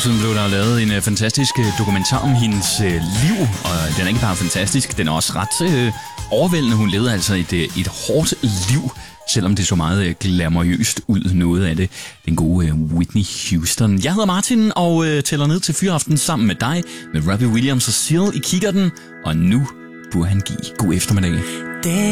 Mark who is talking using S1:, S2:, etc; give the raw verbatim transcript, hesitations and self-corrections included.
S1: siden blev der lavet en uh, fantastisk uh, dokumentar om hendes uh, liv, og den er ikke bare fantastisk, den er også ret uh, overvældende. Hun levede altså et, uh, et hårdt liv, selvom det så meget uh, glamourøst ud, noget af det. Den gode uh, Whitney Houston. Jeg hedder Martin og uh, tæller ned til Fyraften sammen med dig, med Robbie Williams og Seal i kikkerten, og nu burde han give god eftermiddag.